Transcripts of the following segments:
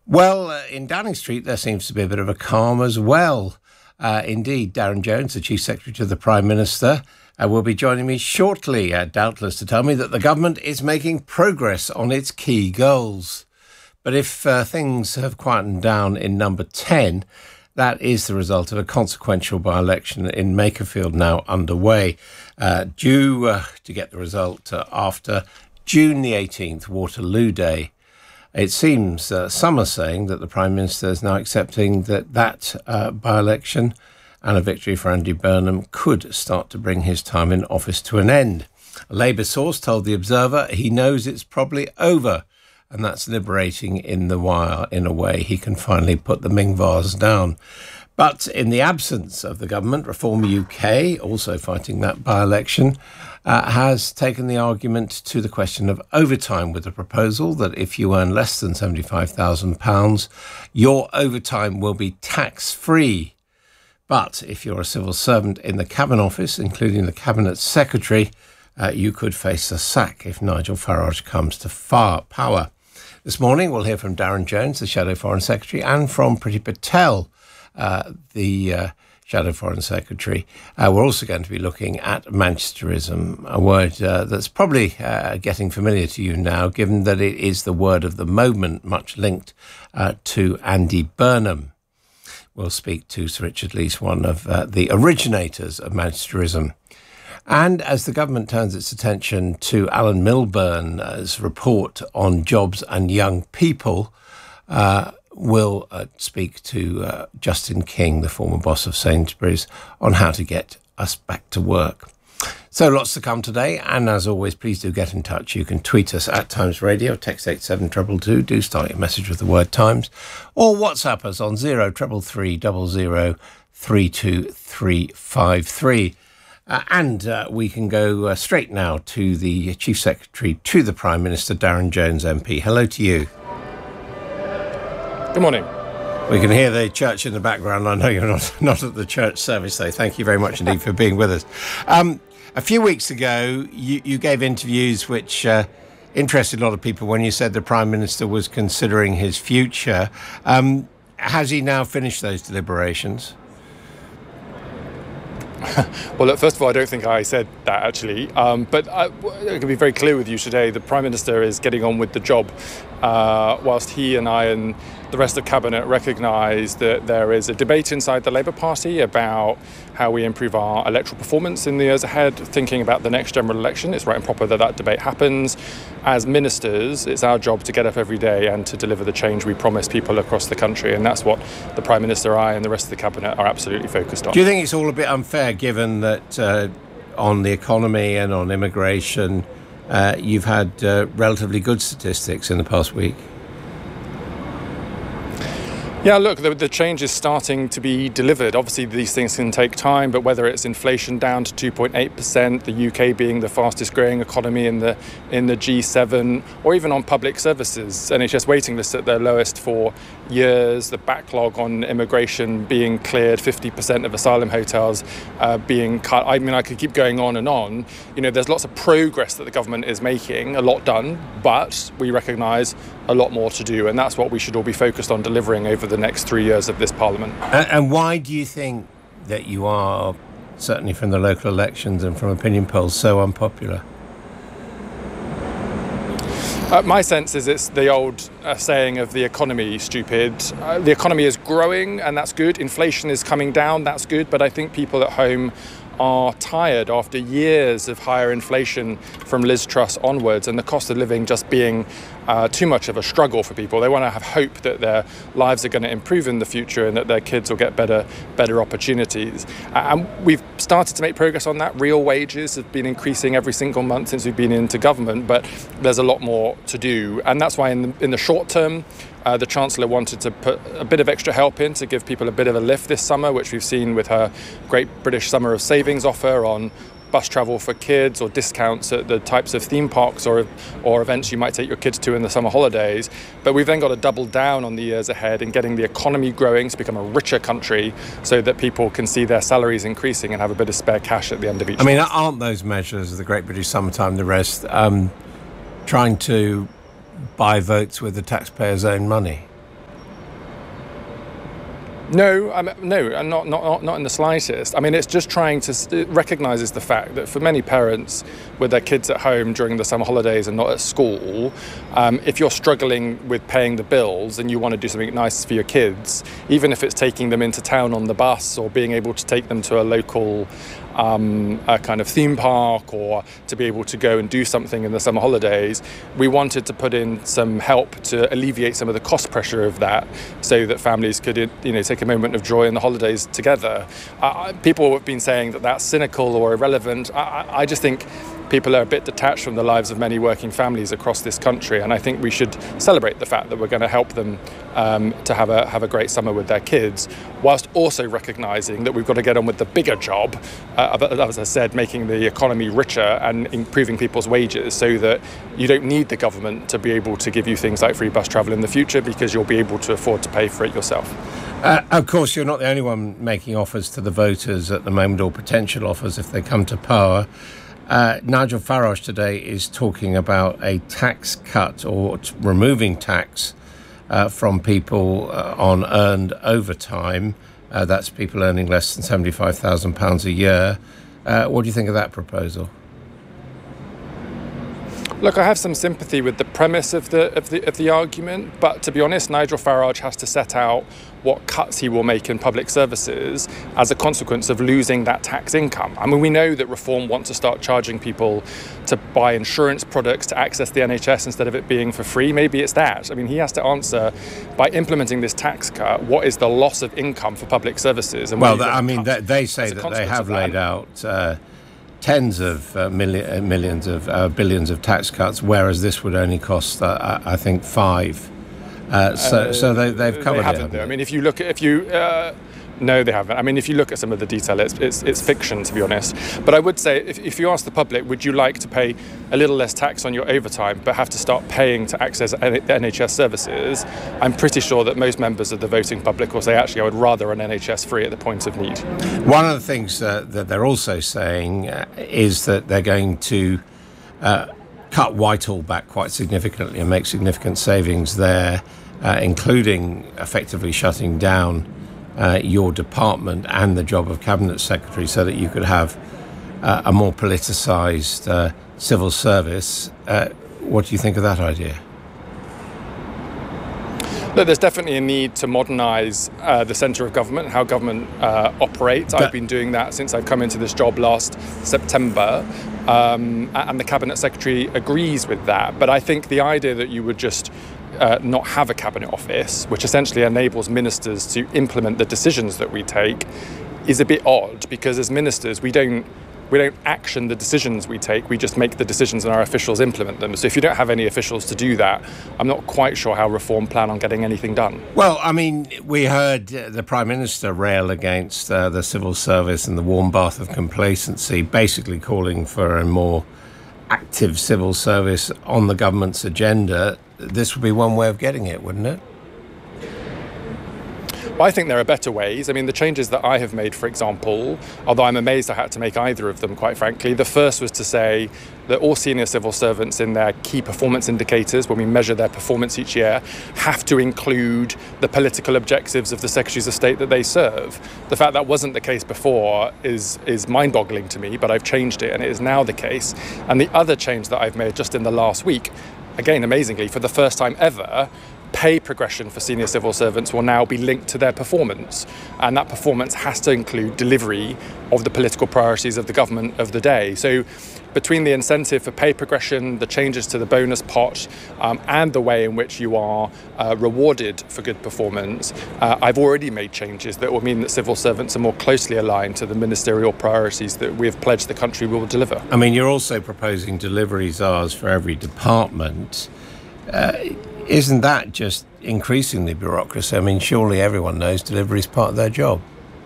Well, in Downing Street, there seems to be a bit of a calm as well. Indeed, Darren Jones, the Chief Secretary to the Prime Minister, will be joining me shortly, doubtless, to tell me that the government is making progress on its key goals. But if things have quietened down in number 10, that is the result of a consequential by-election in Makerfield now underway, due to get the result after June the 18th, Waterloo Day. It seems some are saying that the Prime Minister is now accepting that by-election and a victory for Andy Burnham could start to bring his time in office to an end. A Labour source told The Observer he knows it's probably over, and that's liberating in a way. He can finally put the Ming vase down. But in the absence of the government, Reform UK, also fighting that by-election, has taken the argument to the question of overtime with a proposal that if you earn less than £75,000, your overtime will be tax-free. But if you're a civil servant in the Cabinet Office, including the Cabinet Secretary, you could face a sack if Nigel Farage comes to power. This morning, we'll hear from Darren Jones, the Shadow Foreign Secretary, and from Priti Patel, the Shadow Foreign Secretary. We're also going to be looking at Manchesterism, a word that's probably getting familiar to you now, given that it is the word of the moment, much linked to Andy Burnham. We'll speak to Sir Richard Leese, one of the originators of Manchesterism. And as the government turns its attention to Alan Milburn's report on jobs and young people, we'll speak to Justin King, the former boss of Sainsbury's, on how to get us back to work. So lots to come today, and as always, please do get in touch. You can tweet us at Times Radio, text 87222, do start your message with the word Times, or WhatsApp us on 0333 00 32353. And we can go straight now to the Chief Secretary to the Prime Minister, Darren Jones MP. Hello to you. Good morning. We can hear the church in the background. I know you're not at the church service, though. Thank you very much indeed for being with us. A few weeks ago, you gave interviews which interested a lot of people when you said the Prime Minister was considering his future. Has he now finished those deliberations? Well, look, first of all, I don't think I said that, actually. But I can be very clear with you today. The Prime Minister is getting on with the job, whilst he and I and the rest of Cabinet recognise that there is a debate inside the Labour Party about how we improve our electoral performance in the years ahead, thinking about the next general election. It's right and proper that that debate happens. As ministers, it's our job to get up every day and to deliver the change we promise people across the country, and that's what the Prime Minister, I and the rest of the Cabinet are absolutely focused on. Do you think it's all a bit unfair, given that on the economy and on immigration, you've had relatively good statistics in the past week? Yeah, look, the change is starting to be delivered. Obviously, these things can take time, but whether it's inflation down to 2.8%, the UK being the fastest growing economy in the G7, or even on public services, NHS waiting lists at their lowest for years, the backlog on immigration being cleared, 50% of asylum hotels being cut. I mean, I could keep going on and on. You know, there's lots of progress that the government is making, a lot done, but we recognise a lot more to do, and that's what we should all be focused on delivering over the next 3 years of this Parliament. And why do you think that you are, certainly from the local elections and from opinion polls, so unpopular? My sense is it's the old saying of the economy, stupid. The economy is growing, and that's good. Inflation is coming down, that's good. But I think people at home are tired after years of higher inflation from Liz Truss onwards, and the cost of living just being too much of a struggle for people. They want to have hope that their lives are going to improve in the future and that their kids will get better opportunities. And we've started to make progress on that. Real wages have been increasing every single month since we've been into government, but there's a lot more to do. And that's why in the short term, the Chancellor wanted to put a bit of extra help in to give people a bit of a lift this summer, which we've seen with her Great British Summer of Savings offer on bus travel for kids, or discounts at the types of theme parks or events you might take your kids to in the summer holidays. But we've then got to double down on the years ahead in getting the economy growing to become a richer country, so that people can see their salaries increasing and have a bit of spare cash at the end of each month. I mean, aren't those measures, the Great British Summertime, the rest, trying to buy votes with the taxpayers' own money? No, no, not in the slightest. I mean, it's just trying to it recognises the fact that for many parents with their kids at home during the summer holidays and not at school, if you're struggling with paying the bills and you want to do something nice for your kids, even if it's taking them into town on the bus or being able to take them to a local a kind of theme park or to be able to go and do something in the summer holidays, we wanted to put in some help to alleviate some of the cost pressure of that so that families could, take a moment of joy in the holidays together. People have been saying that that's cynical or irrelevant. I just think people are a bit detached from the lives of many working families across this country, and I think we should celebrate the fact that we're going to help them to have a great summer with their kids, whilst also recognising that we've got to get on with the bigger job, as I said, making the economy richer and improving people's wages so that you don't need the government to be able to give you things like free bus travel in the future, because you'll be able to afford to pay for it yourself. Of course, you're not the only one making offers to the voters at the moment, or potential offers if they come to power. Nigel Farage today is talking about a tax cut or removing tax from people on earned overtime. That's people earning less than £75,000 a year. What do you think of that proposal? Look, I have some sympathy with the premise of the argument, but to be honest, Nigel Farage has to set out what cuts he will make in public services as a consequence of losing that tax income. I mean, we know that Reform want to start charging people to buy insurance products to access the NHS instead of it being for free. Maybe it's that. I mean, he has to answer, by implementing this tax cut, what is the loss of income for public services? And they say that they have laid out tens of millions of billions of tax cuts, whereas this would only cost, I think, 5. So they've covered it. I mean, if you look at no, they haven't. I mean, if you look at some of the detail, it's fiction, to be honest. But I would say, if you ask the public, would you like to pay a little less tax on your overtime, but have to start paying to access NHS services? I'm pretty sure that most members of the voting public will say, actually, I would rather an NHS free at the point of need. One of the things that they're also saying is that they're going to cut Whitehall back quite significantly and make significant savings there, including effectively shutting down your department and the job of cabinet secretary, so that you could have a more politicised civil service. What do you think of that idea? Look, there's definitely a need to modernise the centre of government and how government operates. I've been doing that since I've come into this job last September, and the cabinet secretary agrees with that. But I think the idea that you would just not have a cabinet office, which essentially enables ministers to implement the decisions that we take, is a bit odd, because as ministers we don't action the decisions we take, we just make the decisions and our officials implement them. So if you don't have any officials to do that, I'm not quite sure how Reform plan on getting anything done. Well, I mean, we heard the Prime Minister rail against the civil service and the warm bath of complacency, basically calling for a more active civil service on the government's agenda. This would be one way of getting it, wouldn't it? Well, I think there are better ways. I mean, the changes that I have made, for example, although I'm amazed I had to make either of them, quite frankly, the first was to say that all senior civil servants in their key performance indicators, when we measure their performance each year, have to include the political objectives of the Secretaries of State that they serve. The fact that wasn't the case before is mind-boggling to me, but I've changed it and it is now the case. And the other change that I've made just in the last week, again, amazingly, for the first time ever, pay progression for senior civil servants will now be linked to their performance, and that performance has to include delivery of the political priorities of the government of the day. So between the incentive for pay progression, the changes to the bonus pot, and the way in which you are rewarded for good performance, I've already made changes that will mean that civil servants are more closely aligned to the ministerial priorities that we have pledged the country will deliver. I mean, you're also proposing delivery czars for every department. Isn't that just increasing the bureaucracy? I mean, surely everyone knows delivery is part of their job.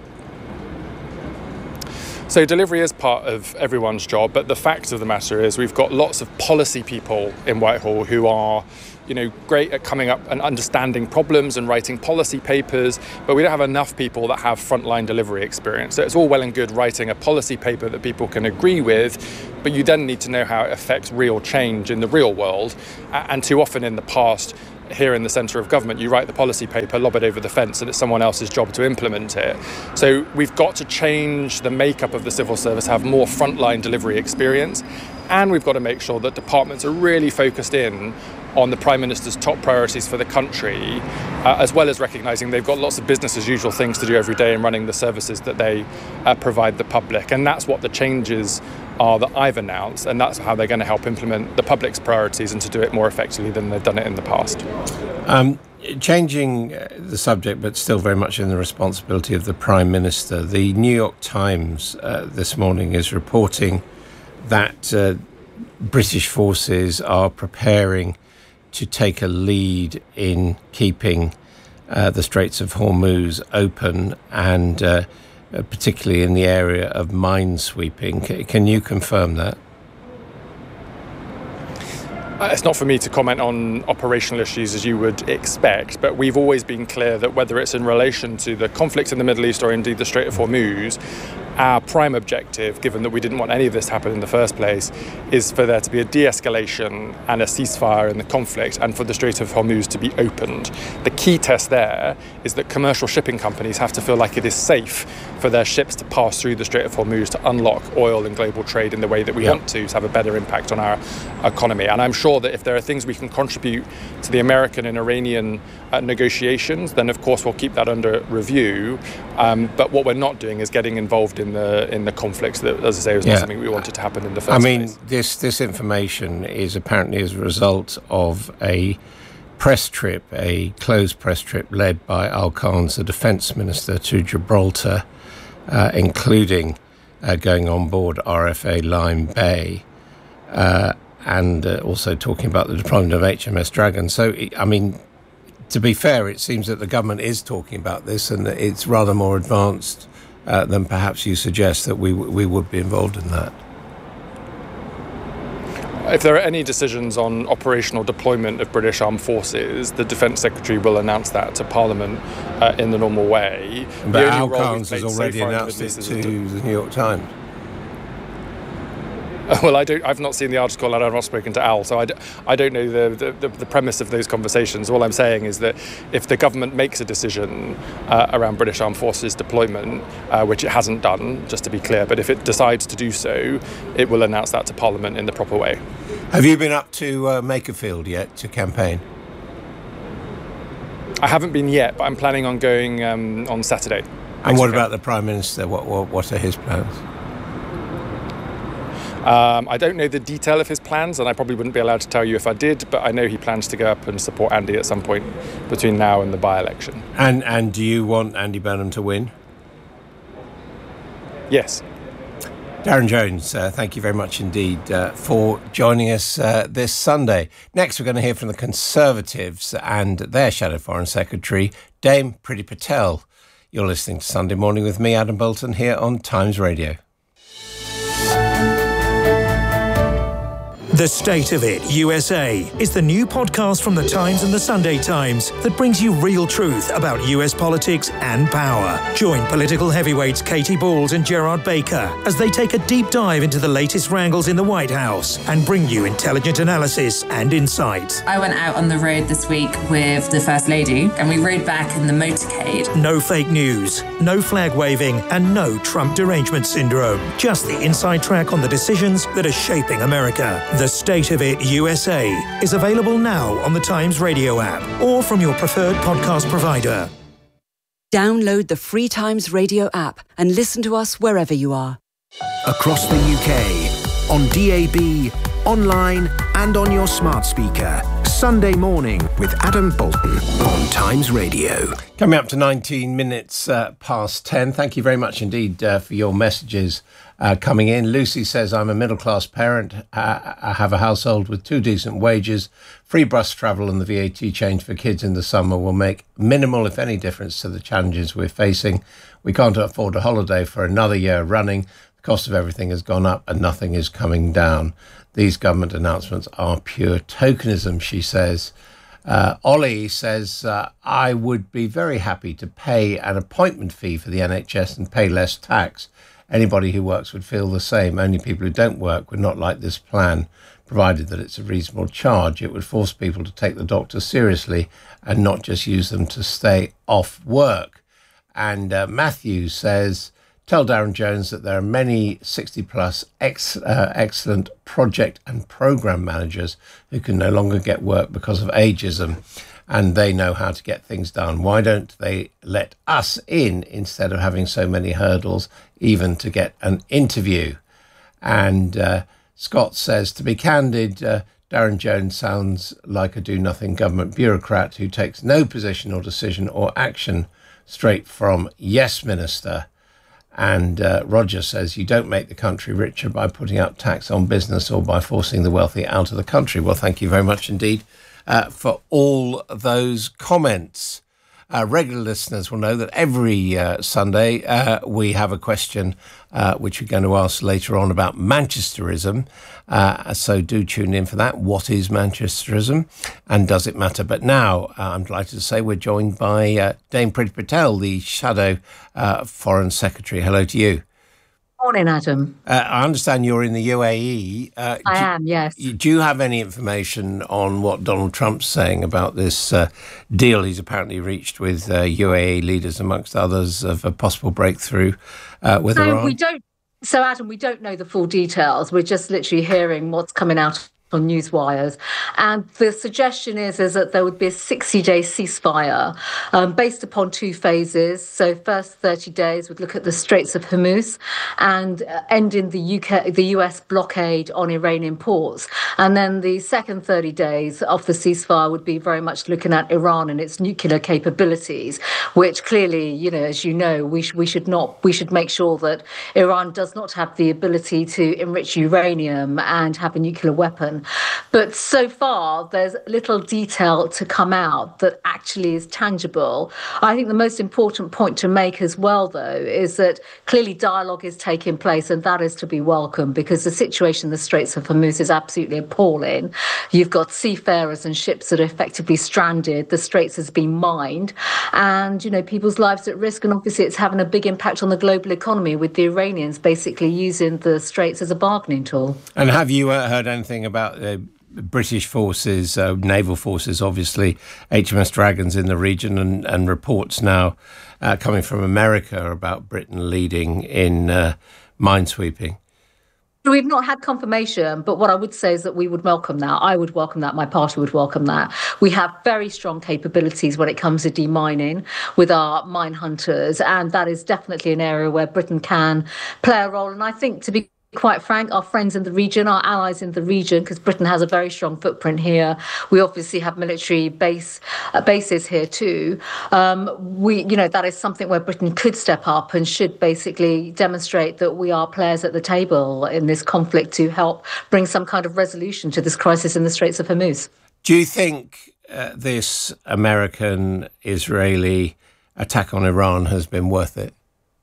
So delivery is part of everyone's job, but the fact of the matter is we've got lots of policy people in Whitehall who are, great at coming up and understanding problems and writing policy papers, but we don't have enough people that have frontline delivery experience. So it's all well and good writing a policy paper that people can agree with, but you then need to know how it affects real change in the real world. And too often in the past, here in the centre of government. You write the policy paper, lob it over the fence, and it's someone else's job to implement it. So we've got to change the makeup of the civil service, have more frontline delivery experience, and we've got to make sure that departments are really focused in on the Prime Minister's top priorities for the country, as well as recognising they've got lots of business as usual things to do every day in running the services that they provide the public. And that's what the changes are that I've announced, and that's how they're going to help implement the public's priorities and to do it more effectively than they've done it in the past. Changing the subject, but still very much in the responsibility of the Prime Minister, the New York Times this morning is reporting that British forces are preparing to take a lead in keeping the Straits of Hormuz open, and particularly in the area of minesweeping. Can you confirm that? It's not for me to comment on operational issues as you would expect, but we've always been clear that whether it's in relation to the conflict in the Middle East or indeed the Strait of Hormuz, our prime objective, given that we didn't want any of this to happen in the first place, is for there to be a de-escalation and a ceasefire in the conflict, and for the Strait of Hormuz to be opened. The key test there is that commercial shipping companies have to feel like it is safe for their ships to pass through the Strait of Hormuz to unlock oil and global trade in the way that we want to have a better impact on our economy. And I'm sure that if there are things we can contribute to the American and Iranian negotiations, then of course we'll keep that under review. But what we're not doing is getting involved in the conflicts that, as I say, was not something we wanted to happen in the first place. This information is apparently as a result of a press trip, a closed press trip led by Al Khans, the defence minister, to Gibraltar, including going on board RFA Lime Bay, and also talking about the deployment of HMS Dragon. So, to be fair, it seems that the government is talking about this, and that it's rather more advanced than perhaps you suggest, that we would be involved in that. If there are any decisions on operational deployment of British Armed Forces, the Defence Secretary will announce that to Parliament in the normal way. But Al Khans has already announced it to the New York Times. Well, I've not seen the article, and I've not spoken to Al, so I don't know the premise of those conversations. All I'm saying is that if the government makes a decision around British Armed Forces deployment, which it hasn't done, just to be clear, but if it decides to do so, it will announce that to Parliament in the proper way. Have you been up to Makerfield yet to campaign? I haven't been yet, but I'm planning on going on Saturday. And what about the Prime Minister? What are his plans? I don't know the detail of his plans, and I probably wouldn't be allowed to tell you if I did, but I know he plans to go up and support Andy at some point between now and the by-election. And do you want Andy Burnham to win? Yes. Darren Jones, thank you very much indeed for joining us this Sunday. Next, we're going to hear from the Conservatives and their Shadow Foreign Secretary, Dame Priti Patel. You're listening to Sunday Morning with me, Adam Bolton, here on Times Radio. The State of It USA is the new podcast from The Times and The Sunday Times that brings you real truth about US politics and power. Join political heavyweights Katie Balls and Gerard Baker as they take a deep dive into the latest wrangles in the White House and bring you intelligent analysis and insight. I went out on the road this week with the First Lady, and we rode back in the motorcade. No fake news, no flag waving, and no Trump derangement syndrome. Just the inside track on the decisions that are shaping America. The State of It USA is available now on the Times Radio app or from your preferred podcast provider. Download the free Times Radio app and listen to us wherever you are. Across the UK, on DAB, online and on your smart speaker. Sunday Morning with Adam Bolton on Times Radio. Coming up to 19 minutes past 10. Thank you very much indeed for your messages coming in. Lucy says, I'm a middle-class parent. I have a household with 2 decent wages. Free bus travel and the VAT change for kids in the summer will make minimal, if any, difference to the challenges we're facing. We can't afford a holiday for another year running. The cost of everything has gone up and nothing is coming down. These government announcements are pure tokenism, she says. Ollie says, I would be very happy to pay an appointment fee for the NHS and pay less tax. Anybody who works would feel the same. Only people who don't work would not like this plan. provided that it's a reasonable charge. It would force people to take the doctors seriously and not just use them to stay off work. And Matthew says, tell Darren Jones that there are many 60-plus excellent project and program managers who can no longer get work because of ageism, and they know how to get things done. Why don't they let us in instead of having so many hurdles, even to get an interview? And Scott says, to be candid, Darren Jones sounds like a do-nothing government bureaucrat who takes no position or decision or action straight from Yes Minister. And Roger says, you don't make the country richer by putting up tax on business or by forcing the wealthy out of the country. Well, thank you very much indeed for all those comments. Regular listeners will know that every Sunday we have a question which we're going to ask later on about Manchesterism. So do tune in for that. What is Manchesterism and does it matter? But now I'm delighted to say we're joined by Dame Priti Patel, the Shadow Foreign Secretary. Hello to you. Morning, Adam. I understand you're in the UAE. I am, yes. Do you have any information on what Donald Trump's saying about this deal he's apparently reached with UAE leaders, amongst others, of a possible breakthrough with Iran? We don't. So, Adam, we don't know the full details. We're just literally hearing what's coming out on news wires. And the suggestion is that there would be a 60-day ceasefire based upon two phases. So first 30 days would look at the Straits of Hormuz and ending the US blockade on Iranian ports. And then the second 30 days of the ceasefire would be very much looking at Iran and its nuclear capabilities, which clearly, as you know, we should make sure that Iran does not have the ability to enrich uranium and have a nuclear weapon. But so far, there's little detail to come out that actually is tangible. I think the most important point to make as well, though, is that clearly dialogue is taking place, and that is to be welcomed, because the situation in the Straits of Hormuz is absolutely appalling. You've got seafarers and ships that are effectively stranded. The Straits has been mined, and, people's lives at risk. And obviously, it's having a big impact on the global economy, with the Iranians basically using the Straits as a bargaining tool. And have you heard anything about British forces, naval forces, obviously, HMS Dragons in the region, and reports now coming from America about Britain leading in minesweeping? We've not had confirmation, but what I would say is that we would welcome that. I would welcome that. My party would welcome that. We have very strong capabilities when it comes to demining with our mine hunters, and that is definitely an area where Britain can play a role. And I think, to be quite frank, our friends in the region, our allies in the region, because Britain has a very strong footprint here. We obviously have military bases here too. That is something where Britain could step up and should basically demonstrate that we are players at the table in this conflict to help bring some kind of resolution to this crisis in the Straits of Hormuz. Do you think this American-Israeli attack on Iran has been worth it?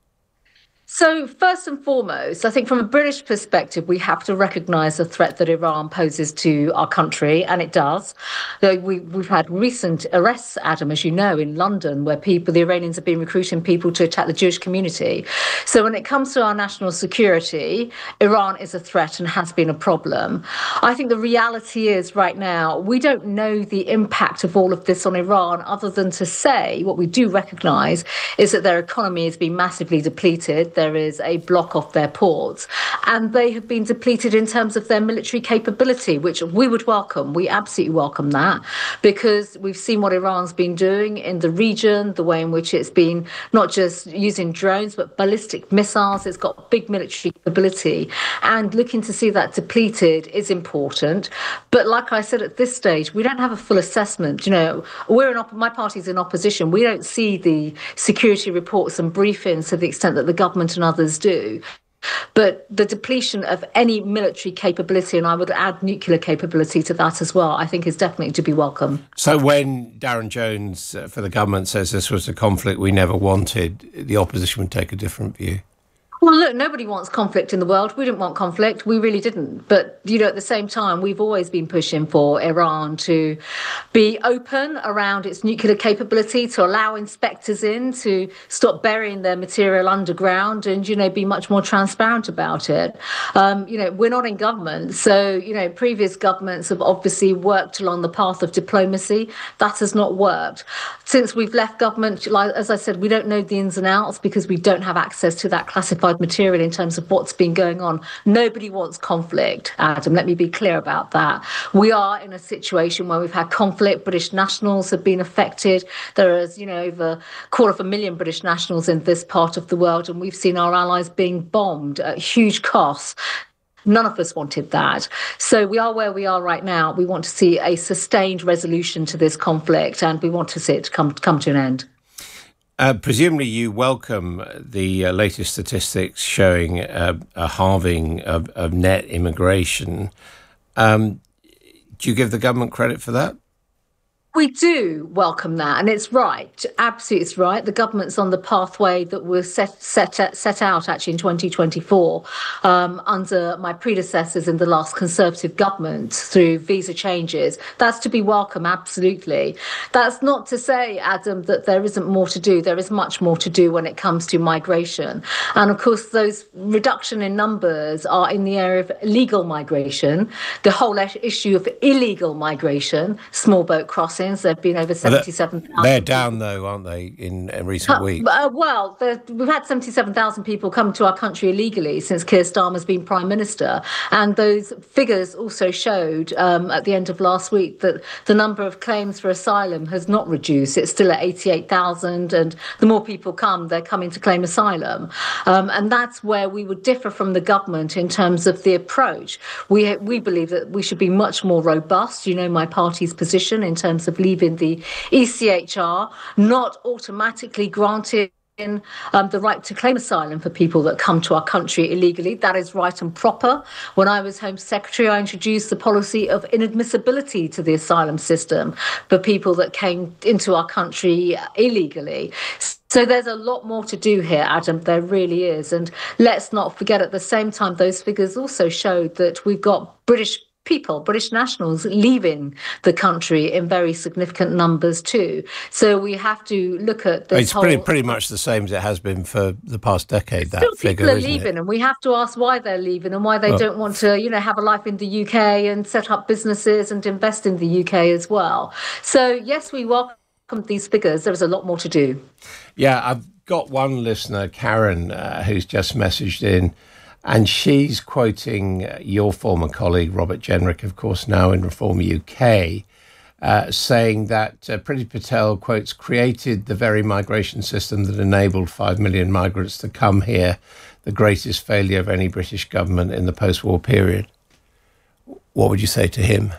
So first and foremost, I think from a British perspective, we have to recognise the threat that Iran poses to our country, and it does. We've had recent arrests, Adam, as you know, in London, where the Iranians have been recruiting people to attack the Jewish community. So when it comes to our national security, Iran is a threat and has been a problem. I think the reality is right now, we don't know the impact of all of this on Iran, other than to say what we do recognise is that their economy has been massively depleted. There is a block off their ports, and they have been depleted in terms of their military capability, which we would welcome. We absolutely welcome that, because we've seen what Iran's been doing in the region, the way in which it's been not just using drones, but ballistic missiles. It's got big military capability, and looking to see that depleted is important. But like I said, at this stage, we don't have a full assessment. My party's in opposition. We don't see the security reports and briefings to the extent that the government and others do. But the depletion of any military capability, and I would add nuclear capability to that as well, I think is definitely to be welcome. So when Darren Jones for the government says this was a conflict we never wanted, the opposition would take a different view? Well, look, nobody wants conflict in the world. We didn't want conflict. We really didn't. But, at the same time, we've always been pushing for Iran to be open around its nuclear capability, to allow inspectors in, to stop burying their material underground and, be much more transparent about it. We're not in government. So, previous governments have obviously worked along the path of diplomacy. That has not worked. Since we've left government, as I said, we don't know the ins and outs because we don't have access to that classified material in terms of what's been going on. Nobody wants conflict, Adam. Let me be clear about that. We are in a situation where we've had conflict. British nationals have been affected. There is, over 250,000 British nationals in this part of the world, and we've seen our allies being bombed at huge costs. None of us wanted that. So we are where we are right now. We want to see a sustained resolution to this conflict, and we want to see it come to an end. Presumably you welcome the latest statistics showing a halving of net immigration. Do you give the government credit for that? We do welcome that, and it's right. Absolutely, it's right. The government's on the pathway that was set out actually in 2024 under my predecessors in the last Conservative government through visa changes. That's to be welcome, absolutely. That's not to say, Adam, that there isn't more to do. There is much more to do when it comes to migration. And of course, those reduction in numbers are in the area of legal migration, the whole issue of illegal migration, small boat crossings. There have been over 77,000. They're down, though, aren't they, in recent weeks? Well, we've had 77,000 people come to our country illegally since Keir Starmer's been Prime Minister. And those figures also showed at the end of last week that the number of claims for asylum has not reduced. It's still at 88,000. And the more people come, they're coming to claim asylum. And that's where we would differ from the government in terms of the approach. We believe that we should be much more robust. My party's position in terms of leaving the ECHR, not automatically granting the right to claim asylum for people that come to our country illegally. That is right and proper. When I was Home Secretary, I introduced the policy of inadmissibility to the asylum system for people that came into our country illegally. So there's a lot more to do here, Adam. There really is. And let's not forget, at the same time, those figures also showed that we've got British nationals leaving the country in very significant numbers too. So we have to look at this. It's pretty much the same as it has been for the past decade. That figure, people are leaving, and we have to ask why they're leaving and why they don't want to, have a life in the UK and set up businesses and invest in the UK as well. So yes, we welcome these figures. There is a lot more to do. Yeah, I've got one listener, Karen, who's just messaged in. And she's quoting your former colleague, Robert Jenrick, of course, now in Reform UK, saying that Priti Patel, quotes, created the very migration system that enabled 5 million migrants to come here, the greatest failure of any British government in the post-war period. What would you say to him?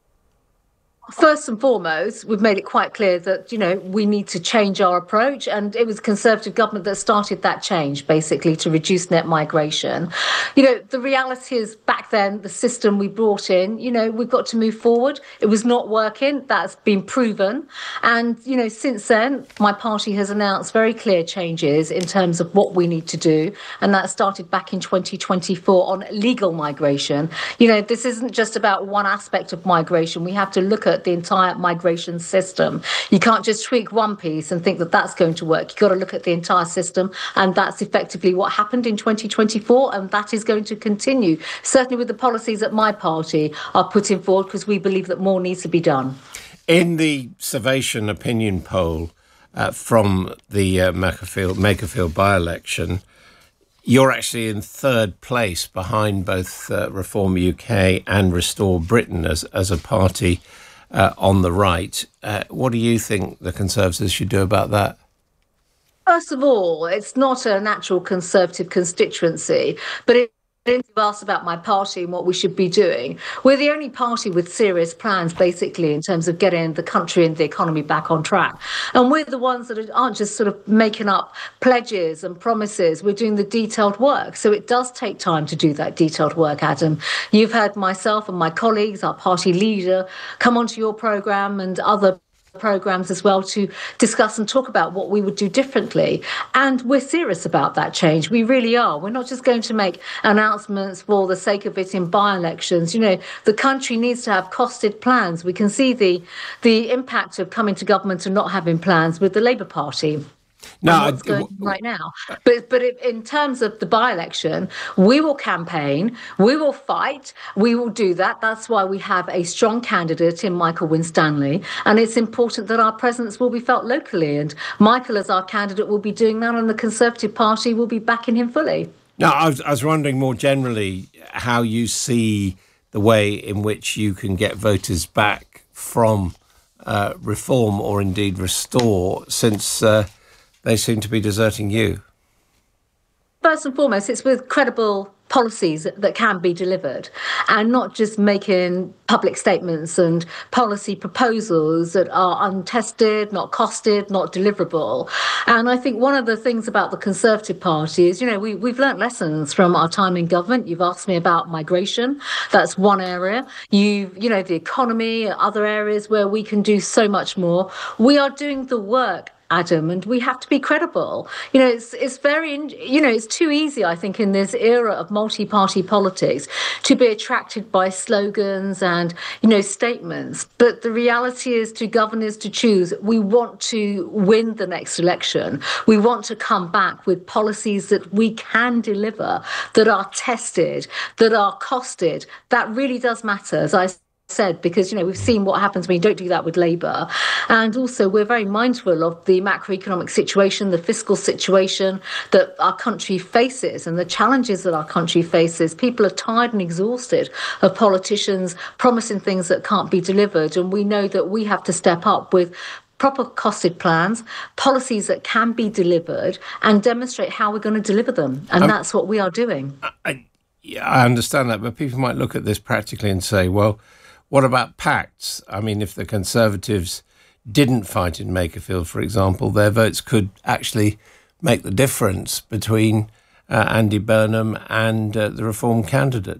First and foremost, we've made it quite clear that, we need to change our approach. And it was Conservative government that started that change, basically, to reduce net migration. The reality is back then, the system we brought in, we've got to move forward. It was not working. That's been proven. And, since then, my party has announced very clear changes in terms of what we need to do. And that started back in 2024 on legal migration. This isn't just about one aspect of migration. We have to look at the entire migration system. You can't just tweak one piece and think that that's going to work. You've got to look at the entire system, and that's effectively what happened in 2024, and that is going to continue, certainly with the policies that my party are putting forward, because we believe that more needs to be done. In the Survation opinion poll from the Makerfield by-election, you're actually in third place behind both Reform UK and Restore Britain as a party on the right. What do you think the Conservatives should do about that? First of all, it's not a natural Conservative constituency, but you asked about my party and what we should be doing. We're the only party with serious plans, basically, in terms of getting the country and the economy back on track. And we're the ones that aren't just sort of making up pledges and promises. We're doing the detailed work. So it does take time to do that detailed work, Adam. You've heard myself and my colleagues, our party leader, come onto your programme and other programmes as well to discuss and talk about what we would do differently. And we're serious about that change. We really are. We're not just going to make announcements for the sake of it in by-elections. You know, the country needs to have costed plans. We can see the impact of coming to government and not having plans with the Labour Party. What's going on right now. But in terms of the by-election, we will campaign, we will fight, we will do that. That's why we have a strong candidate in Michael Winstanley. And it's important that our presence will be felt locally. And Michael, as our candidate, will be doing that, and the Conservative Party will be backing him fully. Now, I was wondering more generally how you see the way in which you can get voters back from Reform or indeed Restore, since they seem to be deserting you. First and foremost, it's with credible policies that can be delivered, and not just making public statements and policy proposals that are untested, not costed, not deliverable. And I think one of the things about the Conservative Party is, you know, we've learnt lessons from our time in government. You've asked me about migration. That's one area. You know, the economy, other areas where we can do so much more. We are doing the work, Adam, and we have to be credible. You know, it's very, you know, it's too easy, I think, in this era of multi-party politics to be attracted by slogans and, you know, statements. But the reality is, to governors to choose, we want to win the next election. We want to come back with policies that we can deliver, that are tested, that are costed. That really does matter, as I said, because, you know, we've seen what happens when you don't do that with Labour. And also, we're very mindful of the macroeconomic situation, the fiscal situation that our country faces, and the challenges that our country faces. People are tired and exhausted of politicians promising things that can't be delivered, and we know that we have to step up with proper costed plans, policies that can be delivered, and demonstrate how we're going to deliver them. And that's what we are doing. I understand that, but people might look at this practically and say, well, what about pacts? I mean, if the Conservatives didn't fight in Makerfield, for example, their votes could actually make the difference between Andy Burnham and the Reform candidate.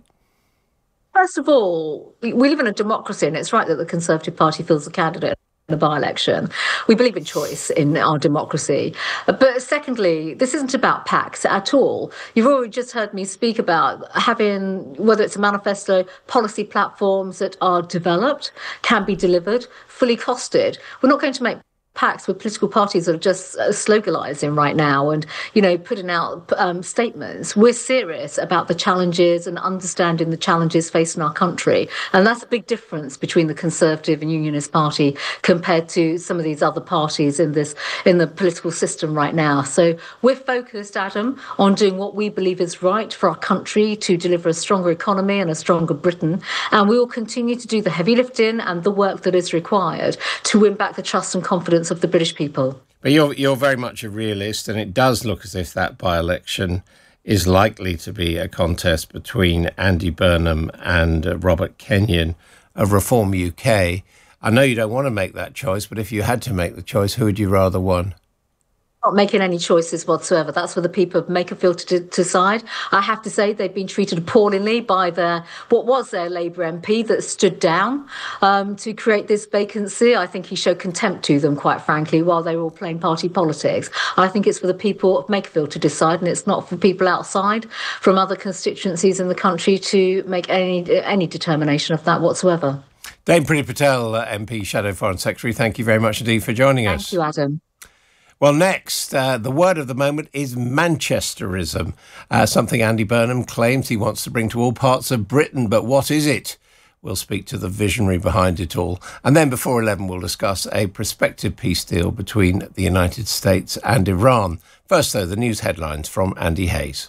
First of all, we live in a democracy, and it's right that the Conservative Party fields a candidate in the by-election. We believe in choice in our democracy. But secondly, this isn't about pacts at all. You've already just heard me speak about having, whether it's a manifesto, policy platforms that are developed, can be delivered, fully costed. We're not going to make pacts with political parties that are just sloganizing right now and, you know, putting out statements. We're serious about the challenges and understanding the challenges facing our country. And that's a big difference between the Conservative and Unionist Party compared to some of these other parties in the political system right now. So we're focused, Adam, on doing what we believe is right for our country to deliver a stronger economy and a stronger Britain. And we will continue to do the heavy lifting and the work that is required to win back the trust and confidence of the British people. But you're very much a realist, and it does look as if that by-election is likely to be a contest between Andy Burnham and Robert Kenyon of Reform UK. I know you don't want to make that choice, but if you had to make the choice, who would you rather won? Not making any choices whatsoever. That's for the people of Makerfield to decide. I have to say they've been treated appallingly by what was their Labour MP that stood down to create this vacancy. I think he showed contempt to them, quite frankly, while they were all playing party politics. I think it's for the people of Makerfield to decide, and it's not for people outside from other constituencies in the country to make any determination of that whatsoever. Dame Priti Patel, MP, Shadow Foreign Secretary, thank you very much indeed for joining us. Thank you, Adam. Well, next, the word of the moment is Manchesterism, something Andy Burnham claims he wants to bring to all parts of Britain. But what is it? We'll speak to the visionary behind it all. And then before 11, we'll discuss a prospective peace deal between the United States and Iran. First, though, the news headlines from Andy Hayes.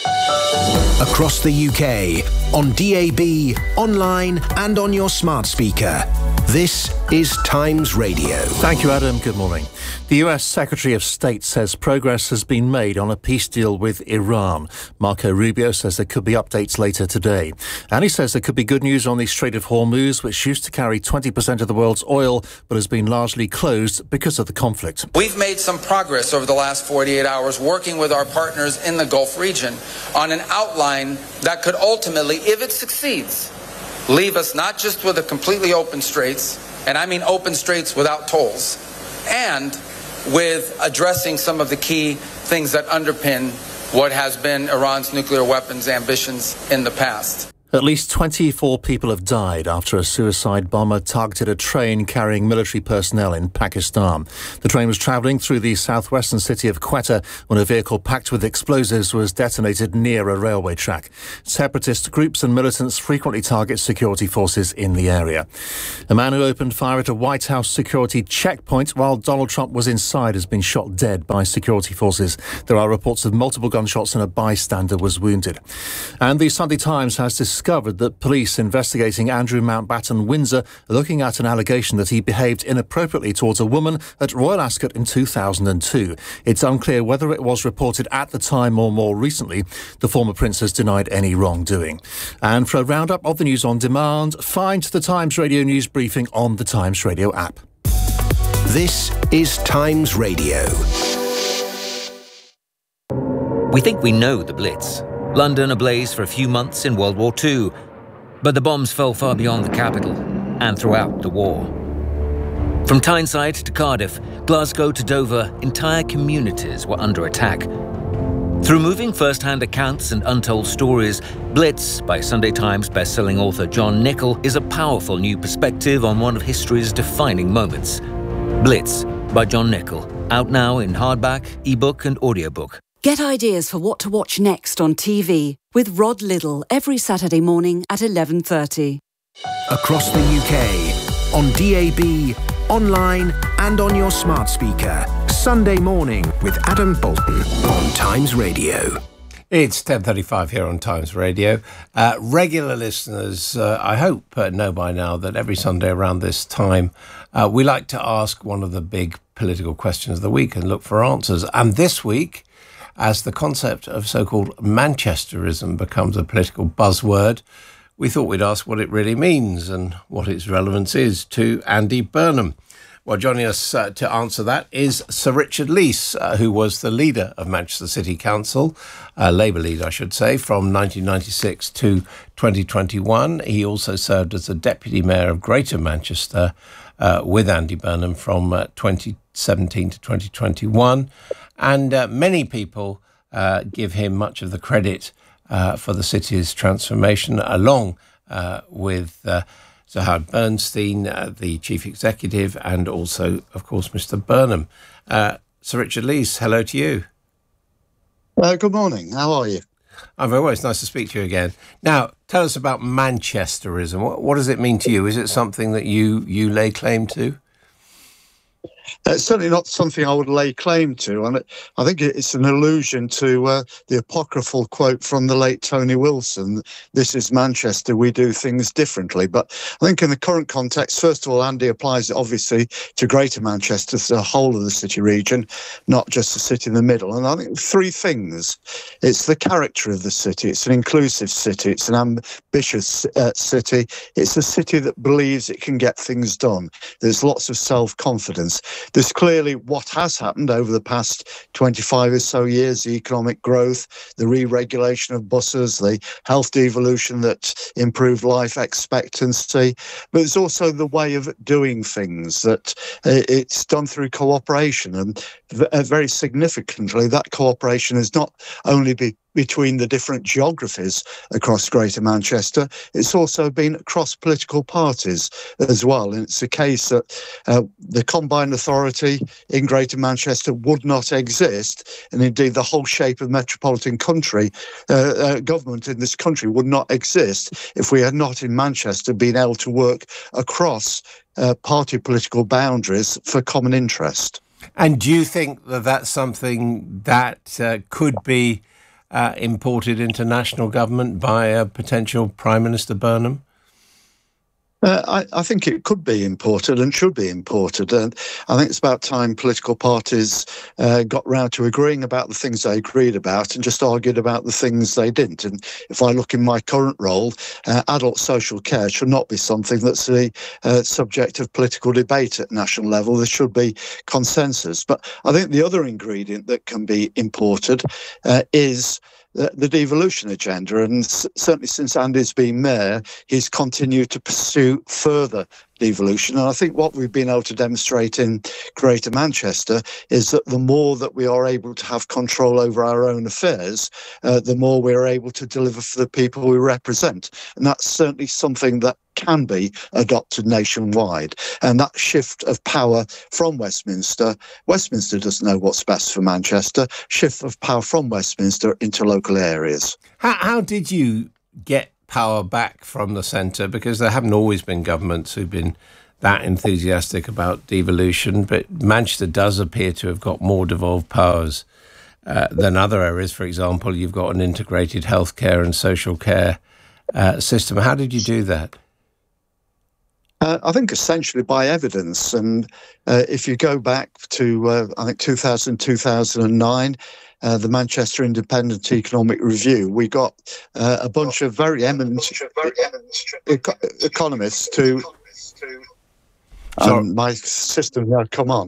Across the UK, on DAB, online and on your smart speaker. This is Times Radio. Thank you, Adam. Good morning. The US Secretary of State says progress has been made on a peace deal with Iran. Marco Rubio says there could be updates later today. And he says there could be good news on the Strait of Hormuz, which used to carry 20% of the world's oil, but has been largely closed because of the conflict. We've made some progress over the last 48 hours working with our partners in the Gulf region on an outline that could ultimately, if it succeeds, leave us not just with a completely open straits, and I mean open streets without tolls, and with addressing some of the key things that underpin what has been Iran's nuclear weapons ambitions in the past. At least 24 people have died after a suicide bomber targeted a train carrying military personnel in Pakistan. The train was travelling through the southwestern city of Quetta when a vehicle packed with explosives was detonated near a railway track. Separatist groups and militants frequently target security forces in the area. A man who opened fire at a White House security checkpoint while Donald Trump was inside has been shot dead by security forces. There are reports of multiple gunshots and a bystander was wounded. And the Sunday Times has discovered that police investigating Andrew Mountbatten Windsor are looking at an allegation that he behaved inappropriately towards a woman at Royal Ascot in 2002. It's unclear whether it was reported at the time or more recently. The former prince has denied any wrongdoing. And for a roundup of the news on demand, find the Times Radio News Briefing on the Times Radio app. This is Times Radio. We think we know the Blitz. London ablaze for a few months in World War II. But the bombs fell far beyond the capital and throughout the war. From Tyneside to Cardiff, Glasgow to Dover, entire communities were under attack. Through moving first-hand accounts and untold stories, Blitz, by Sunday Times best-selling author John Nichol, is a powerful new perspective on one of history's defining moments. Blitz, by John Nichol, out now in hardback, ebook and audiobook. Get ideas for what to watch next on TV with Rod Liddle every Saturday morning at 11:30. Across the UK, on DAB, online and on your smart speaker. Sunday morning with Adam Bolton on Times Radio. It's 10:35 here on Times Radio. Regular listeners, I hope, know by now that every Sunday around this time, we like to ask one of the big political questions of the week and look for answers. And this week, as the concept of so-called Manchesterism becomes a political buzzword, we thought we'd ask what it really means and what its relevance is to Andy Burnham. Well, joining us to answer that is Sir Richard Leese, who was the leader of Manchester City Council, Labour leader, I should say, from 1996 to 2021. He also served as the Deputy Mayor of Greater Manchester with Andy Burnham from 2017 to 2021. And many people give him much of the credit for the city's transformation, along with Sir Howard Bernstein, the chief executive, and also, of course, Mr. Burnham. Sir Richard Leese, hello to you. Good morning. How are you? I'm very well. It's nice to speak to you again. Now, tell us about Manchesterism. What does it mean to you? Is it something that you lay claim to? It's certainly not something I would lay claim to, and I think it's an allusion to the apocryphal quote from the late Tony Wilson, "This is Manchester, we do things differently." But I think in the current context, first of all, Andy applies it obviously to Greater Manchester, to the whole of the city region, not just the city in the middle. And I think three things. It's the character of the city. It's an inclusive city. It's an ambitious city. It's a city that believes it can get things done. There's lots of self-confidence. There's clearly what has happened over the past 25 or so years, the economic growth, the re-regulation of buses, the health devolution that improved life expectancy. But there's also the way of doing things, that it's done through cooperation. And very significantly, that cooperation is not only between the different geographies across Greater Manchester, it's also been across political parties as well. And it's a case that the combined authority in Greater Manchester would not exist, and indeed the whole shape of metropolitan government in this country would not exist if we had not in Manchester been able to work across party political boundaries for common interest. And do you think that that's something that could be imported into national government by a potential Prime Minister Burnham? I think it could be imported and should be imported. And I think it's about time political parties got round to agreeing about the things they agreed about and just argued about the things they didn't. And if I look in my current role, adult social care should not be something that's the subject of political debate at national level. There should be consensus. But I think the other ingredient that can be imported is the devolution agenda, and certainly since Andy's been mayor, he's continued to pursue further devolution. And I think what we've been able to demonstrate in Greater Manchester is that the more that we are able to have control over our own affairs, the more we're able to deliver for the people we represent. And that's certainly something that can be adopted nationwide. And that shift of power from Westminster doesn't know what's best for Manchester, shift of power from Westminster into local areas. How did you get power back from the centre? Because there haven't always been governments who've been that enthusiastic about devolution, but Manchester does appear to have got more devolved powers than other areas. For example, you've got an integrated healthcare and social care system. How did you do that? I think essentially by evidence. And if you go back to, I think, 2009, the Manchester Independent Economic Review, we got a bunch of very eminent economists to... my system now, come on.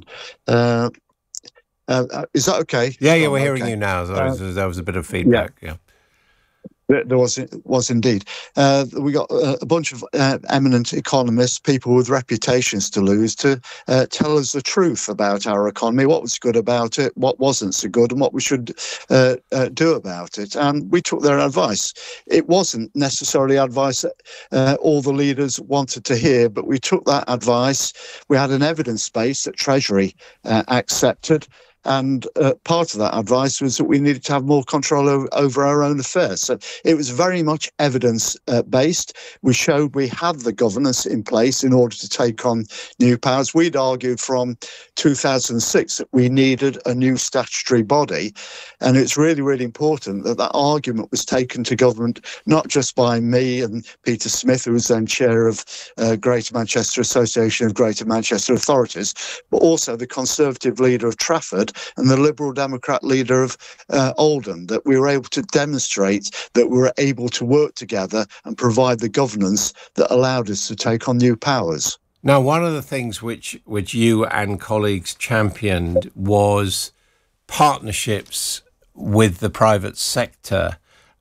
Is that okay? Yeah, we're hearing you now. There was a bit of feedback, yeah. There was indeed. We got a bunch of eminent economists, people with reputations to lose, to tell us the truth about our economy, what was good about it, what wasn't so good, and what we should do about it. And we took their advice. It wasn't necessarily advice that all the leaders wanted to hear, but we took that advice. We had an evidence base that Treasury accepted. And part of that advice was that we needed to have more control over our own affairs. So it was very much evidence-based. We showed we had the governance in place in order to take on new powers. We'd argued from 2006 that we needed a new statutory body. And it's really, really important that that argument was taken to government, not just by me and Peter Smith, who was then chair of Greater Manchester Association of Greater Manchester Authorities, but also the Conservative leader of Trafford and the Liberal Democrat leader of Oldham, that we were able to demonstrate that we were able to work together and provide the governance that allowed us to take on new powers. Now, one of the things which you and colleagues championed was partnerships with the private sector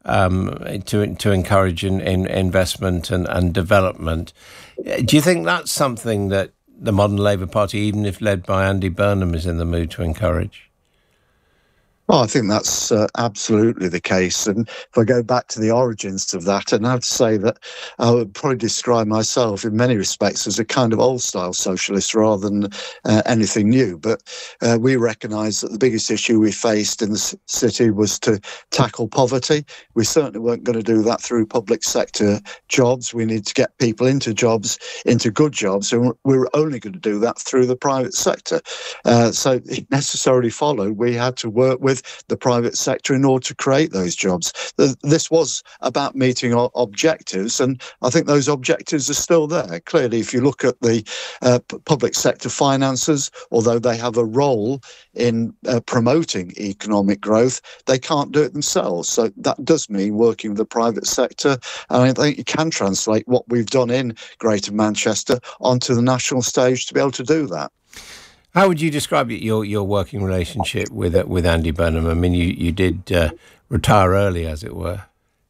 to encourage investment and development. Do you think that's something that the modern Labour Party, even if led by Andy Burnham, is in the mood to encourage? Oh, I think that's absolutely the case. And if I go back to the origins of that, and I have to say that I would probably describe myself in many respects as a kind of old-style socialist rather than anything new. But we recognised that the biggest issue we faced in the city was to tackle poverty. We certainly weren't going to do that through public sector jobs. We need to get people into jobs, into good jobs, and we were only going to do that through the private sector. So it necessarily followed we had to work with the private sector in order to create those jobs. This was about meeting our objectives, and I think those objectives are still there. Clearly, if you look at the public sector finances, although they have a role in promoting economic growth, they can't do it themselves. So that does mean working with the private sector, and I think you can translate what we've done in Greater Manchester onto the national stage to be able to do that. How would you describe your working relationship with Andy Burnham? I mean, you did retire early, as it were.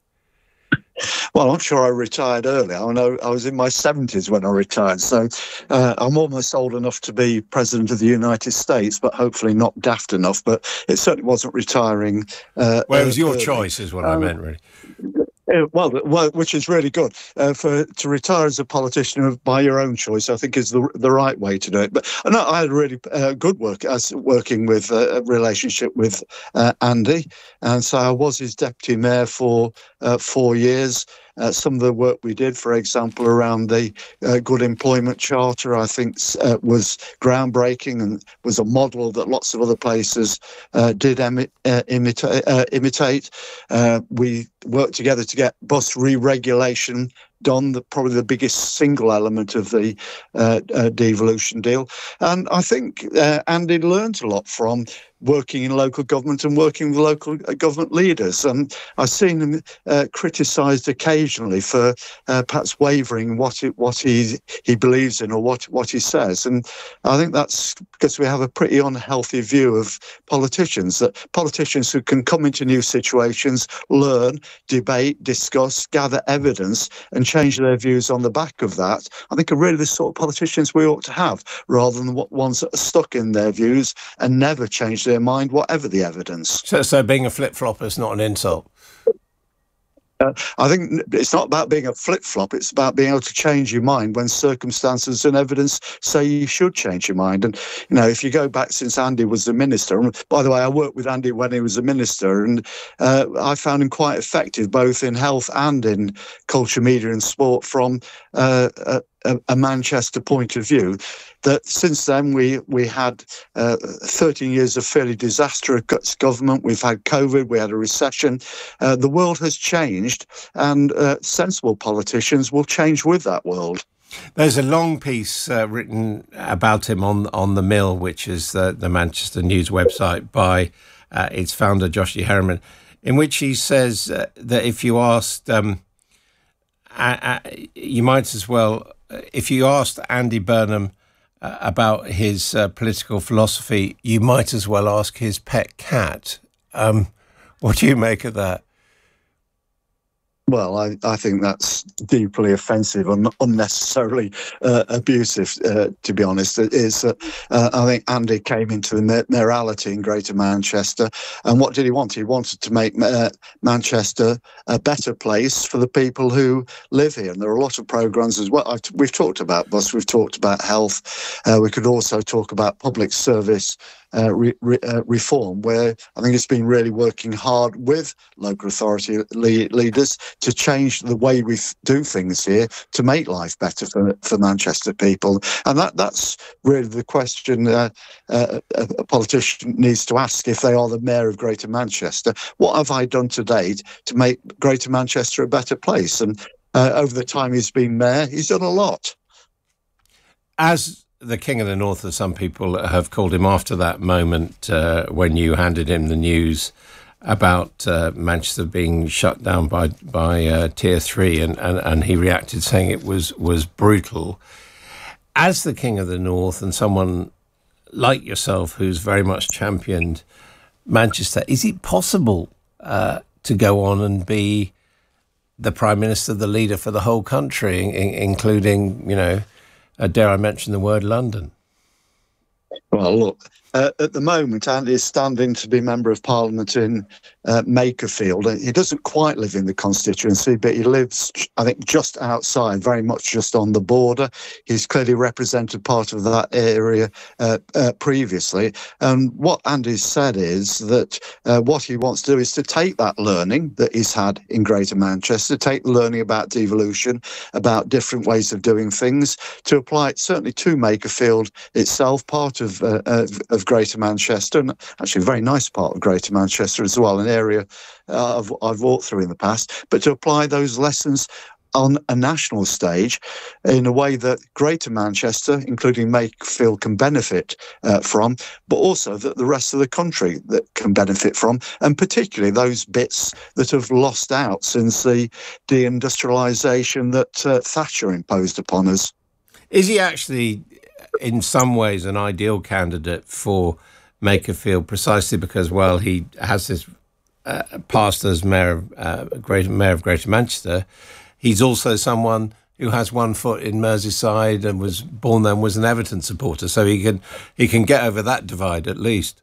Well, I'm sure I retired early. I know I was in my 70s when I retired, so I'm almost old enough to be President of the United States, but hopefully not daft enough. But it certainly wasn't retiring. Well, it was your choice, is what I meant, really. Well, which is really good. To retire as a politician by your own choice, I think is the right way to do it. But no, I had really good working with a relationship with Andy, and so I was his deputy mayor for 4 years. Some of the work we did, for example, around the Good Employment Charter, I think was groundbreaking and was a model that lots of other places did imitate. We worked together to get bus re-regulation done, probably the biggest single element of the devolution deal. And I think Andy learned a lot from working in local government and working with local government leaders. And I've seen him criticised occasionally for perhaps wavering what he believes in or what he says. And I think that's because we have a pretty unhealthy view of politicians, that politicians who can come into new situations, learn, debate, discuss, gather evidence and change their views on the back of that, I think are really the sort of politicians we ought to have, rather than ones that are stuck in their views and never change their mind, whatever the evidence. So being a flip-flopper is not an insult? I think it's not about being a flip-flop, it's about being able to change your mind when circumstances and evidence say you should change your mind. And, if you go back since Andy was the minister, and by the way, I worked with Andy when he was a minister, and I found him quite effective both in health and in culture, media and sport from a Manchester point of view. That since then we had 13 years of fairly disastrous government. We've had COVID, we had a recession. The world has changed, and sensible politicians will change with that world. There's a long piece written about him on The Mill, which is the Manchester News website, by its founder, Joshi Harriman, in which he says that if you asked, you might as well, if you asked Andy Burnham about his political philosophy, you might as well ask his pet cat. What do you make of that? Well, I think that's deeply offensive and unnecessarily abusive, to be honest. It is. I think Andy came into the mayoralty in Greater Manchester, and what did he want? He wanted to make Manchester a better place for the people who live here. And there are a lot of programmes as well. We've talked about bus, we've talked about health. We could also talk about public service reform, where I think it's been really working hard with local authority leaders to change the way we do things here to make life better for Manchester people. And that's really the question a politician needs to ask if they are the mayor of Greater Manchester. What have I done to date to make Greater Manchester a better place? And over the time he's been mayor, he's done a lot. As the King of the North, as some people have called him, after that moment when you handed him the news about Manchester being shut down by Tier 3, and he reacted saying it was brutal. As the King of the North and someone like yourself who's very much championed Manchester, is it possible to go on and be the Prime Minister, the leader for the whole country, including, dare I mention the word London? Well, look, at the moment, Andy is standing to be Member of Parliament in Makerfield. He doesn't quite live in the constituency, but he lives, I think, just outside, very much just on the border. He's clearly represented part of that area previously. And what Andy's said is that what he wants to do is to take that learning that he's had in Greater Manchester, take the learning about devolution, about different ways of doing things, to apply it certainly to Makerfield itself, part of Greater Manchester, and actually a very nice part of Greater Manchester as well, an area I've walked through in the past, but to apply those lessons on a national stage in a way that Greater Manchester, including Makerfield, can benefit from, but also that the rest of the country that can benefit from, and particularly those bits that have lost out since the deindustrialisation that Thatcher imposed upon us. Is he actually, in some ways, an ideal candidate for Makerfield, precisely because, well, he has this past as mayor of Greater Manchester? He's also someone who has one foot in Merseyside and was born there and was an Everton supporter, so he can get over that divide at least.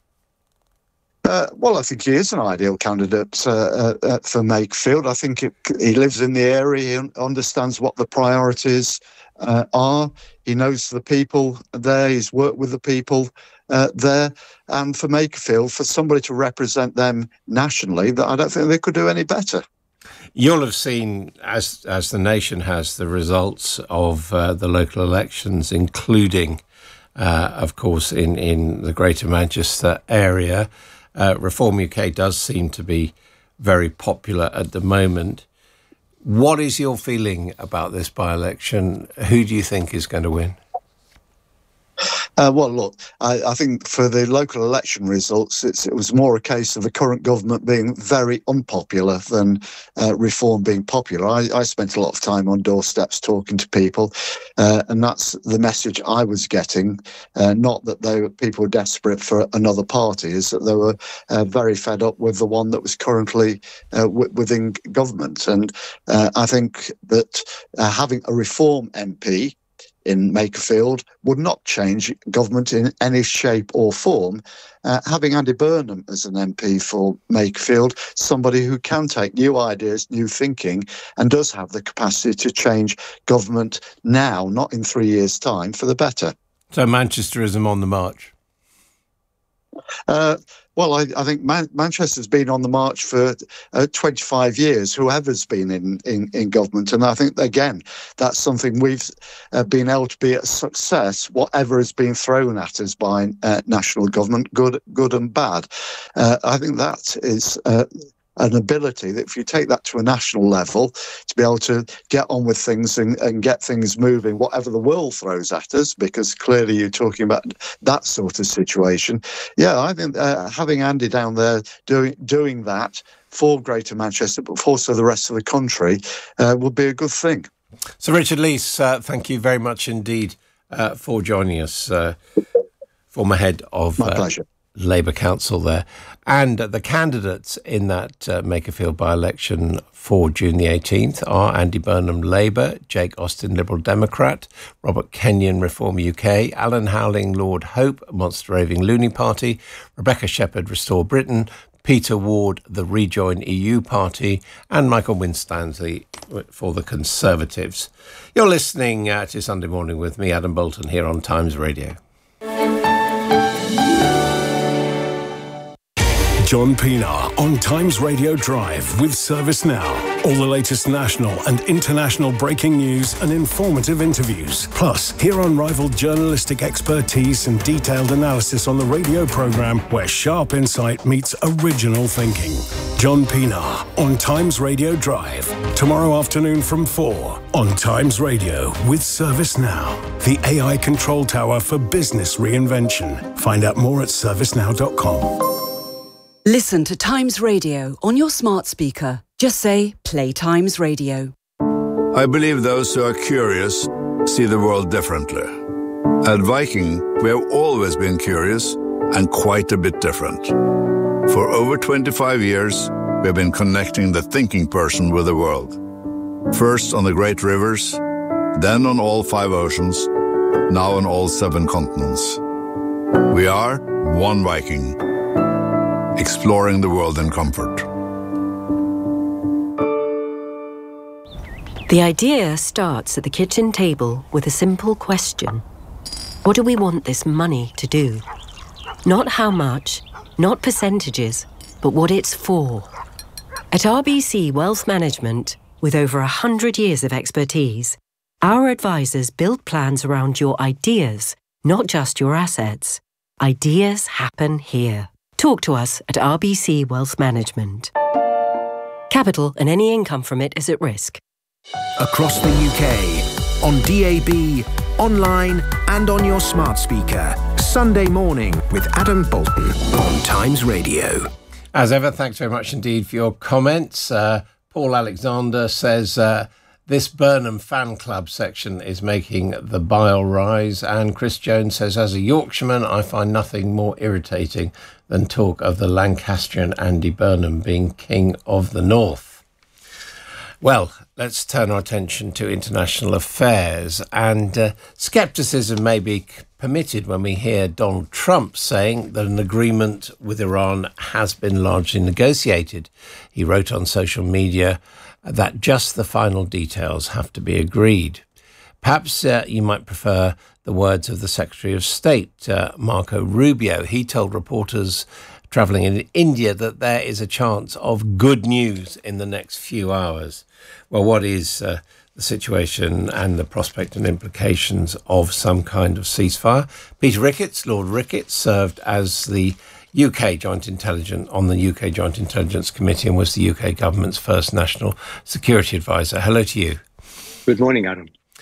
Well, I think he is an ideal candidate for Makerfield. I think he lives in the area, he understands what the priorities are. He knows the people there, he's worked with the people there. And for Makerfield, for somebody to represent them nationally, that I don't think they could do any better. You'll have seen, as the nation has, the results of the local elections, including, of course, in the Greater Manchester area. Reform UK does seem to be very popular at the moment. What is your feeling about this by-election? Who do you think is going to win? Well, look, I think for the local election results, it was more a case of the current government being very unpopular than reform being popular. I spent a lot of time on doorsteps talking to people, and that's the message I was getting. Not that people were desperate for another party, is that they were very fed up with the one that was currently within government. And I think that having a Reform MP in Makerfield would not change government in any shape or form. Having Andy Burnham as an MP for Makerfield, somebody who can take new ideas, new thinking, and does have the capacity to change government now, not in 3 years' time, for the better. So Manchesterism on the march? Well, I think Manchester's been on the march for 25 years, whoever's been in government. And I think, again, that's something we've been able to be a success, whatever has been thrown at us by national government, good and bad. I think that is an ability that if you take that to a national level, to be able to get on with things and get things moving, whatever the world throws at us, because clearly you're talking about that sort of situation. Yeah, I think having Andy down there doing that for Greater Manchester, but also the rest of the country, would be a good thing. So Richard Leese, thank you very much indeed for joining us, former head of My pleasure. Labour Council there. And the candidates in that Makerfield by-election for June the 18th are Andy Burnham, Labour, Jake Austin, Liberal Democrat, Robert Kenyon, Reform UK, Alan Howling, Lord Hope, Monster Raving Looney Party, Rebecca Shepherd, Restore Britain, Peter Ward, the Rejoin EU Party, and Michael Winstanley for the Conservatives. You're listening to Sunday Morning with me, Adam Bolton, here on Times Radio. John Pienaar on Times Radio Drive with ServiceNow. All the latest national and international breaking news and informative interviews. Plus, hear unrivaled journalistic expertise and detailed analysis on the radio programme where sharp insight meets original thinking. John Pienaar on Times Radio Drive. Tomorrow afternoon from 4 on Times Radio with ServiceNow. The AI control tower for business reinvention. Find out more at servicenow.com. Listen to Times Radio on your smart speaker. Just say, play Times Radio. I believe those who are curious see the world differently. At Viking, we have always been curious and quite a bit different. For over 25 years, we have been connecting the thinking person with the world. First on the great rivers, then on all 5 oceans, now on all 7 continents. We are one Viking. Exploring the world in comfort. The idea starts at the kitchen table with a simple question. What do we want this money to do? Not how much, not percentages, but what it's for. At RBC Wealth Management, with over 100 years of expertise, our advisors build plans around your ideas, not just your assets. Ideas happen here. Talk to us at RBC Wealth Management. Capital and any income from it is at risk. Across the UK, on DAB, online and on your smart speaker. Sunday Morning with Adam Bolton on Times Radio. As ever, thanks very much indeed for your comments. Paul Alexander says this Burnham fan club section is making the bile rise. And Chris Jones says, as a Yorkshireman, I find nothing more irritating than talk of the Lancastrian Andy Burnham being King of the North. Well, let's turn our attention to international affairs. And scepticism may be permitted when we hear Donald Trump saying that an agreement with Iran has been largely negotiated. He wrote on social media that just the final details have to be agreed. Perhaps you might prefer the words of the Secretary of State, Marco Rubio. He told reporters travelling in India that there is a chance of good news in the next few hours. Well, what is the situation and the prospect and implications of some kind of ceasefire? Peter Ricketts, Lord Ricketts, served as the UK Joint Intelligence on the UK Joint Intelligence Committee and was the UK government's first national security advisor. Hello to you. Good morning, Adam.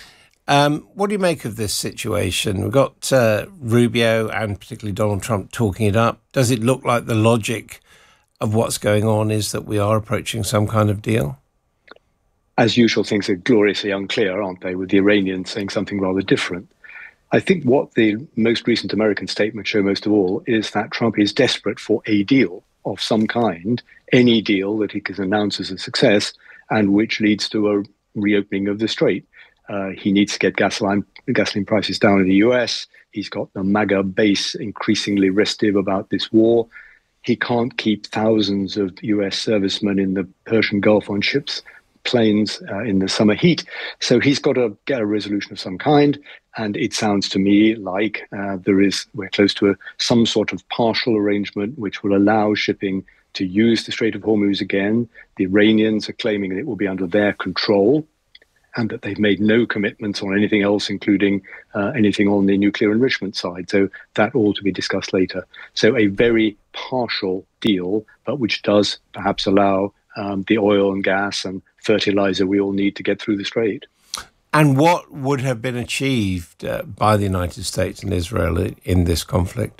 What do you make of this situation? We've got Rubio and particularly Donald Trump talking it up. Does it look like the logic of what's going on is that we are approaching some kind of deal? As usual, things are gloriously unclear, aren't they, with the Iranians saying something rather different. I think what the most recent American statements show most of all is that Trump is desperate for a deal of some kind, any deal that he can announce as a success and which leads to a reopening of the strait. He needs to get gasoline prices down in the US. He's got the MAGA base increasingly restive about this war. He can't keep thousands of US servicemen in the Persian Gulf on ships, planes in the summer heat. So he's got to get a resolution of some kind. And it sounds to me like we're close to some sort of partial arrangement which will allow shipping to use the Strait of Hormuz again. The Iranians are claiming that it will be under their control and that they've made no commitments on anything else, including anything on the nuclear enrichment side. So that all to be discussed later. So a very partial deal, but which does perhaps allow the oil and gas and fertilizer we all need to get through the strait. And what would have been achieved by the United States and Israel in this conflict?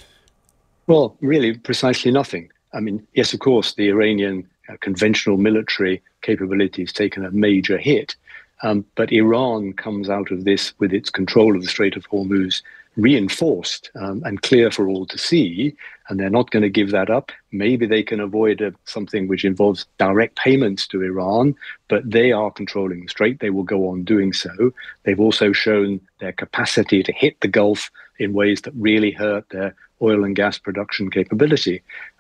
Well, really, precisely nothing. I mean, yes, of course, the Iranian conventional military capability has taken a major hit, but Iran comes out of this with its control of the Strait of Hormuz reinforced and clear for all to see, and they're not going to give that up. Maybe they can avoid something which involves direct payments to Iran, but they are controlling the strait. They will go on doing so. They've also shown their capacity to hit the Gulf in ways that really hurt their oil and gas production capability.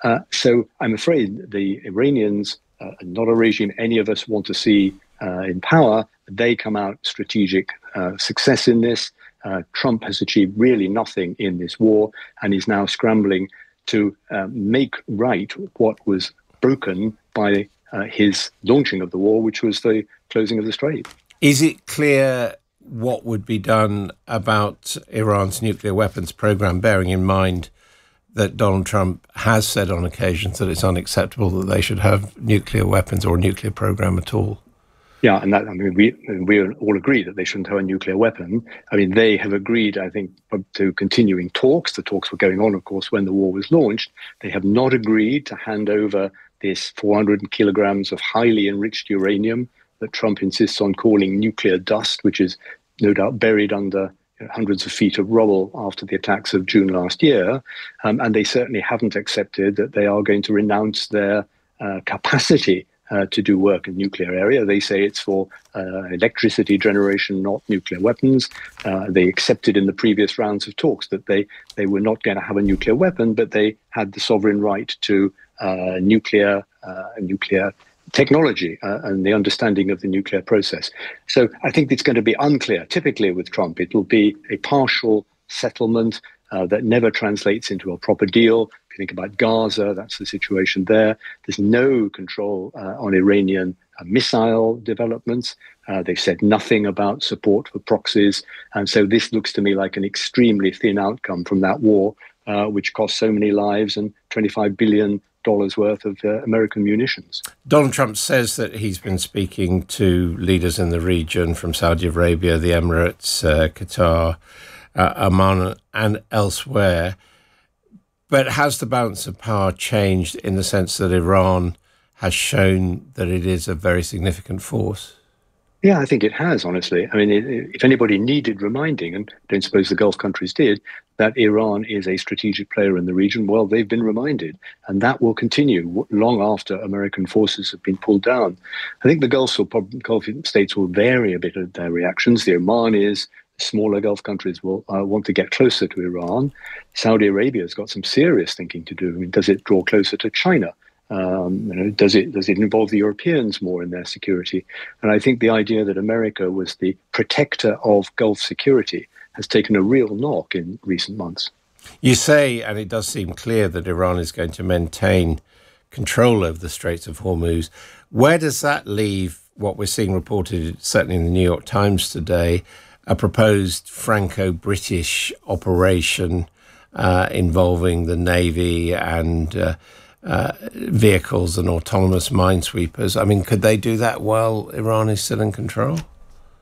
So I'm afraid the Iranians are not a regime any of us want to see in power. They come out strategic success in this. Trump has achieved really nothing in this war, and is now scrambling to make right what was broken by his launching of the war, which was the closing of the strait. Is it clear what would be done about Iran's nuclear weapons program, bearing in mind that Donald Trump has said on occasions that it's unacceptable that they should have nuclear weapons or a nuclear program at all? Yeah, and that, I mean, we all agree that they shouldn't have a nuclear weapon. I mean, they have agreed, I think, to continuing talks. The talks were going on, of course, when the war was launched. They have not agreed to hand over this 400 kilograms of highly enriched uranium that Trump insists on calling nuclear dust, which is no doubt buried under hundreds of feet of rubble after the attacks of June last year. And they certainly haven't accepted that they are going to renounce their capacity to do work in the nuclear area. They say it's for electricity generation, not nuclear weapons. They accepted in the previous rounds of talks that they were not going to have a nuclear weapon, but they had the sovereign right to nuclear technology and the understanding of the nuclear process. So I think it's going to be unclear. Typically with Trump, it will be a partial settlement that never translates into a proper deal. If you think about Gaza, that's the situation there. There's no control on Iranian missile developments. They've said nothing about support for proxies. And so this looks to me like an extremely thin outcome from that war, which cost so many lives and $25 billion worth of American munitions. Donald Trump says that he's been speaking to leaders in the region from Saudi Arabia, the Emirates, Qatar, Oman and elsewhere. But has the balance of power changed in the sense that Iran has shown that it is a very significant force? Yeah, I think it has, honestly. I mean, if anybody needed reminding, and I don't suppose the Gulf countries did, that Iran is a strategic player in the region, well, they've been reminded. And that will continue long after American forces have been pulled down. I think the Gulf states will vary a bit of their reactions. The Omanis, smaller Gulf countries will want to get closer to Iran. Saudi Arabia has got some serious thinking to do. I mean, does it draw closer to China? Does it involve the Europeans more in their security? And I think the idea that America was the protector of Gulf security has taken a real knock in recent months. You say, and it does seem clear, that Iran is going to maintain control over the Straits of Hormuz. Where does that leave what we're seeing reported, certainly in the New York Times today, a proposed Franco-British operation involving the Navy and vehicles and autonomous minesweepers? I mean, could they do that while Iran is still in control?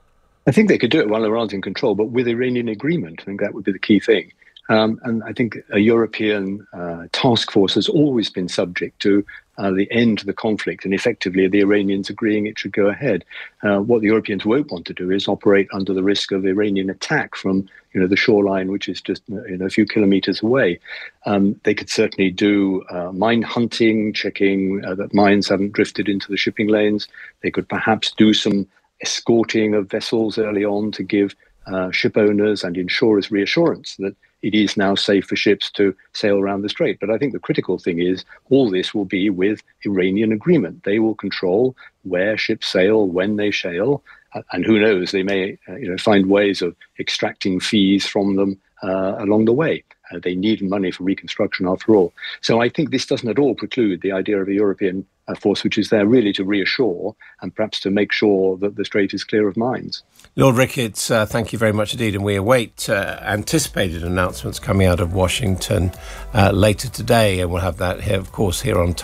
I think they could do it while Iran's in control, but with Iranian agreement. I think that would be the key thing. And I think a European task force has always been subject to the end to the conflict, and effectively the Iranians agreeing it should go ahead. What the Europeans won't want to do is operate under the risk of Iranian attack from the shoreline, which is just a few kilometers away. They could certainly do mine hunting, checking that mines haven't drifted into the shipping lanes. They could perhaps do some escorting of vessels early on to give ship owners and insurers reassurance that it is now safe for ships to sail around the strait. But I think the critical thing is all this will be with Iranian agreement. They will control where ships sail, when they sail, and who knows, they may find ways of extracting fees from them along the way. They need money for reconstruction after all. So I think this doesn't at all preclude the idea of a European force which is there really to reassure and perhaps to make sure that the strait is clear of mines. Lord Ricketts, thank you very much indeed, and we await anticipated announcements coming out of Washington later today, and we'll have that here, of course, here on